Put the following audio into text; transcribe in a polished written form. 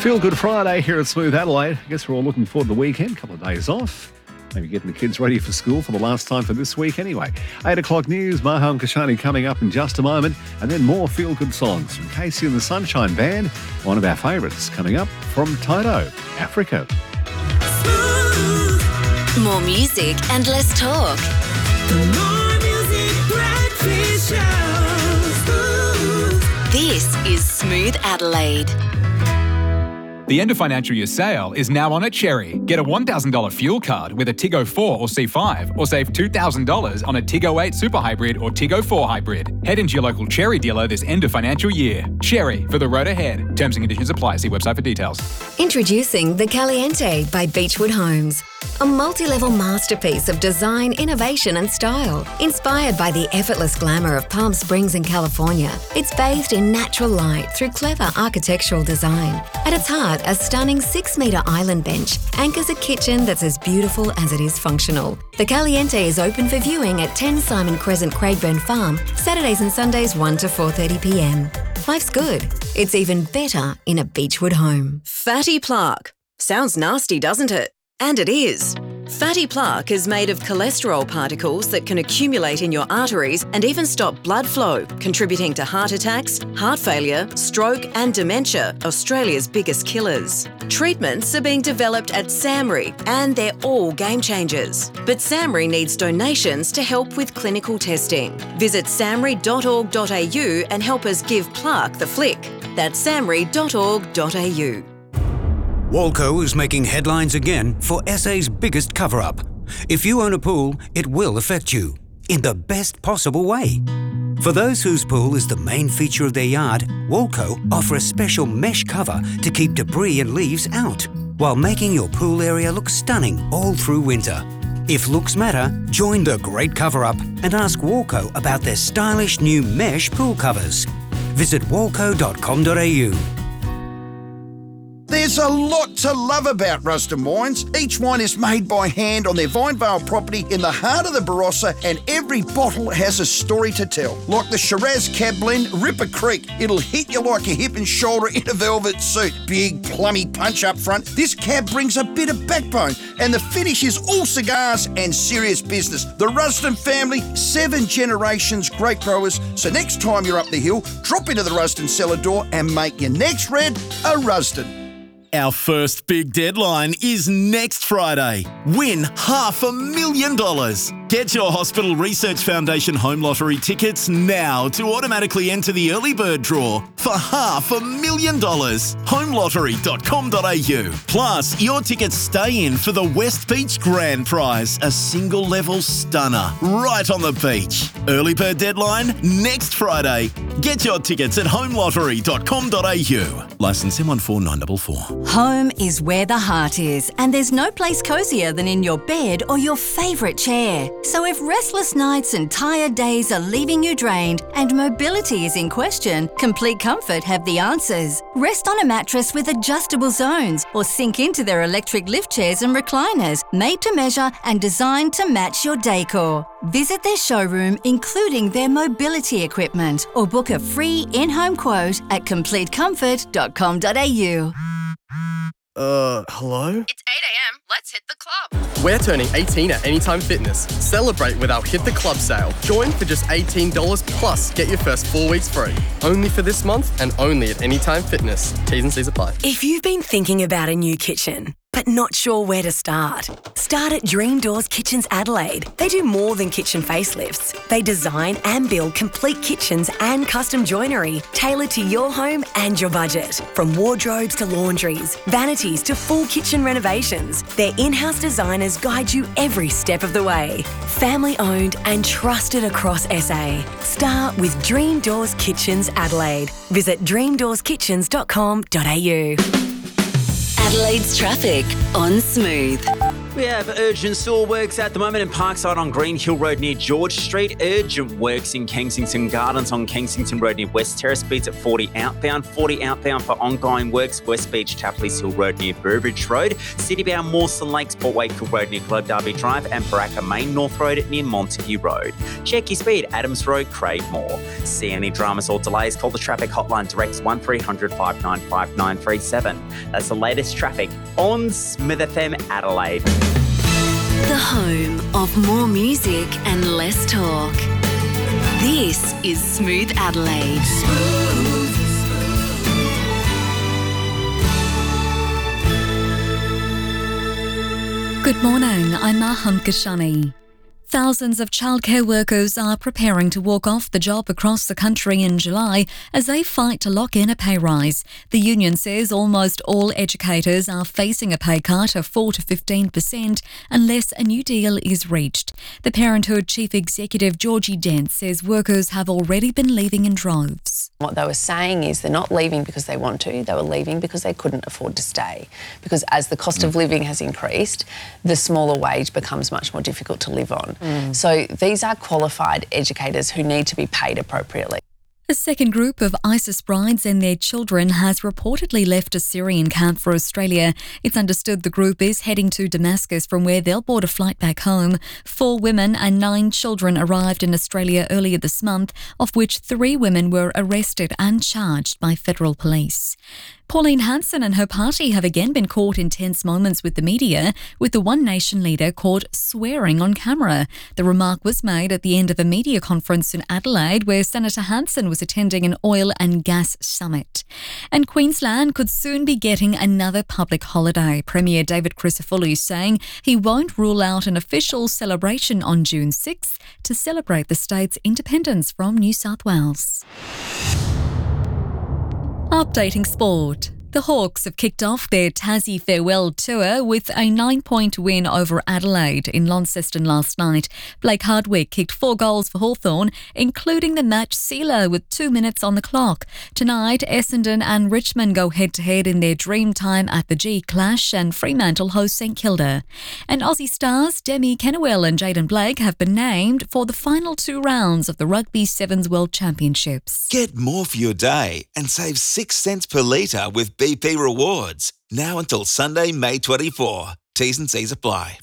Feel Good Friday here at Smooth Adelaide. I guess we're all looking forward to the weekend, a couple of days off. Maybe getting the kids ready for school for the last time for this week anyway. 8 o'clock news, Maham Kashani coming up in just a moment. And then more Feel Good songs from Casey and the Sunshine Band. One of our favourites coming up from Toto, Africa. More music and less talk. More music, breakfast show. This is Smooth Adelaide. The end of financial year sale is now on at Cherry. Get a $1,000 fuel card with a Tiggo 4 or C5 or save $2,000 on a Tiggo 8 Super Hybrid or Tiggo 4 Hybrid. Head into your local Cherry dealer this end of financial year. Cherry, for the road ahead. Terms and conditions apply. See website for details. Introducing the Caliente by Beechwood Homes. A multi-level masterpiece of design, innovation and style. Inspired by the effortless glamour of Palm Springs in California, it's bathed in natural light through clever architectural design. At its heart, a stunning 6-metre island bench anchors a kitchen that's as beautiful as it is functional. The Caliente is open for viewing at 10 Simon Crescent, Craigburn Farm, Saturdays and Sundays 1 to 4:30pm. Life's good. It's even better in a Beechwood home. Fatty plaque. Sounds nasty, doesn't it? And it is. Fatty plaque is made of cholesterol particles that can accumulate in your arteries and even stop blood flow, contributing to heart attacks, heart failure, stroke and dementia, Australia's biggest killers. Treatments are being developed at SAMRI and they're all game changers. But SAMRI needs donations to help with clinical testing. Visit samri.org.au and help us give plaque the flick. That's samri.org.au. Walco is making headlines again for SA's biggest cover-up. If you own a pool, it will affect you, in the best possible way. For those whose pool is the main feature of their yard, Walco offer a special mesh cover to keep debris and leaves out, while making your pool area look stunning all through winter. If looks matter, join the great cover-up and ask Walco about their stylish new mesh pool covers. Visit walco.com.au. There's a lot to love about Rusden Wines. Each wine is made by hand on their Vinevale property in the heart of the Barossa, and every bottle has a story to tell. Like the Shiraz Cab Blend, Ripper Creek. It'll hit you like a hip and shoulder in a velvet suit. Big, plummy punch up front. This cab brings a bit of backbone, and the finish is all cigars and serious business. The Rusden family, 7 generations grape growers. So next time you're up the hill, drop into the Rusden cellar door and make your next red a Rusden. Our first big deadline is next Friday. Win $500,000. Get your Hospital Research Foundation Home Lottery tickets now to automatically enter the early bird draw for $500,000. Homelottery.com.au. Plus, your tickets stay in for the West Beach Grand Prize, a single-level stunner right on the beach. Early bird deadline next Friday. Get your tickets at homelottery.com.au. Licence M14944. Home is where the heart is, and there's no place cosier than in your bed or your favourite chair. So if restless nights and tired days are leaving you drained and mobility is in question, Complete Comfort have the answers. Rest on a mattress with adjustable zones or sink into their electric lift chairs and recliners, made to measure and designed to match your decor. Visit their showroom, including their mobility equipment, or book a free in-home quote at completecomfort.com.au. Hello? It's 8 a.m. Let's hit the club. We're turning 18 at Anytime Fitness. Celebrate with our Hit the Club sale. Join for just $18 plus get your first 4 weeks free. Only for this month and only at Anytime Fitness. T's and C's apply. If you've been thinking about a new kitchen, but not sure where to start at Dream Doors Kitchens Adelaide. They do more than kitchen facelifts. They design and build complete kitchens and custom joinery tailored to your home and your budget. From wardrobes to laundries, vanities to full kitchen renovations, their in-house designers guide you every step of the way. Family owned and trusted across SA. Start with Dream Doors Kitchens Adelaide. Visit dreamdoorskitchens.com.au. Adelaide's traffic on Smooth. We have urgent sewer works at the moment in Parkside on Green Hill Road near George Street. Urgent works in Kensington Gardens on Kensington Road near West Terrace. Speeds at 40 outbound. 40 outbound for ongoing works. West Beach, Tapley's Hill Road near Burbridge Road. Citybound Mawson Lakes, Port Wakefield Road near Globe Derby Drive. And Baraka Main North Road near Montague Road. Check your speed, Adams Road, Craigmore. See any dramas or delays, call the traffic hotline direct 1300 595 937. That's the latest traffic on Smith FM Adelaide. The home of more music and less talk. This is Smooth Adelaide. Good morning, I'm Maham Kashani. Thousands of childcare workers are preparing to walk off the job across the country in July as they fight to lock in a pay rise. The union says almost all educators are facing a pay cut of 4 to 15% unless a new deal is reached. The Parenthood Chief Executive Georgie Dent says workers have already been leaving in droves. What they were saying is they're not leaving because they want to, they were leaving because they couldn't afford to stay. Because as the cost of living has increased, the smaller wage becomes much more difficult to live on. So these are qualified educators who need to be paid appropriately. A second group of ISIS brides and their children has reportedly left a Syrian camp for Australia. It's understood the group is heading to Damascus from where they'll board a flight back home. 4 women and 9 children arrived in Australia earlier this month, of which 3 women were arrested and charged by federal police. Pauline Hanson and her party have again been caught in tense moments with the media, with the One Nation leader caught swearing on camera. The remark was made at the end of a media conference in Adelaide where Senator Hanson was attending an oil and gas summit. And Queensland could soon be getting another public holiday. Premier David Crisafulli saying he won't rule out an official celebration on June 6th to celebrate the state's independence from New South Wales. Updating sport. The Hawks have kicked off their Tassie farewell tour with a 9-point win over Adelaide in Launceston last night. Blake Hardwick kicked 4 goals for Hawthorn, including the match sealer with 2 minutes on the clock. Tonight, Essendon and Richmond go head-to-head in their dream time at the G Clash, and Fremantle host St Kilda. And Aussie stars Demi Kennewell and Jaden Blake have been named for the final 2 rounds of the Rugby Sevens World Championships. Get more for your day and save 6 cents per litre with BP Rewards. Now until Sunday, May 24. T's and C's apply.